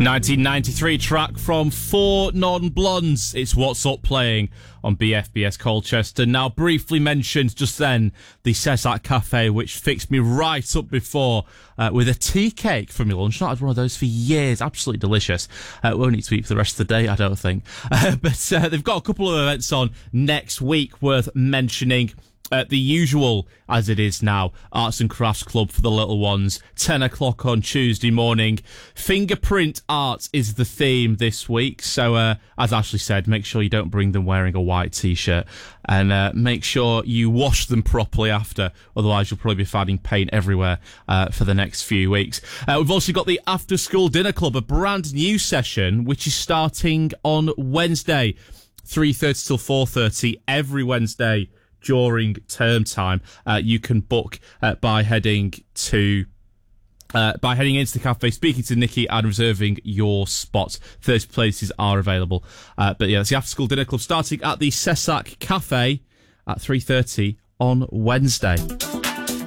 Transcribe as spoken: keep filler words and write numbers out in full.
nineteen ninety-three track from Four Non-Blondes. It's What's Up playing on B F B S Colchester. Now, briefly mentioned just then the Cessac Cafe, which fixed me right up before uh, with a tea cake for my lunch. Not had one of those for years. Absolutely delicious. Uh, won't need to eat for the rest of the day, I don't think. Uh, but uh, they've got a couple of events on next week worth mentioning. Uh, the usual, as it is now, Arts and Crafts Club for the little ones, ten o'clock on Tuesday morning. Fingerprint art is the theme this week, so uh, as Ashley said, make sure you don't bring them wearing a white t-shirt, and uh, make sure you wash them properly after, otherwise you'll probably be finding paint everywhere uh, for the next few weeks. Uh, we've also got the After School Dinner Club, a brand new session, which is starting on Wednesday, three thirty till four thirty, every Wednesday, during term time. Uh, you can book uh, by heading to uh, by heading into the cafe, speaking to Nikki and reserving your spot. thirty places are available. Uh, but yeah, it's the After School Dinner Club starting at the Cessac Cafe at three thirty on Wednesday.